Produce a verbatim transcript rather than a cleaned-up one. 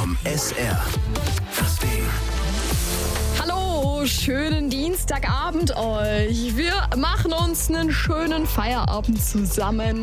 vom S R. Das Ding. Hallo, schönen Dienstagabend euch. Wir machen uns einen schönen Feierabend zusammen.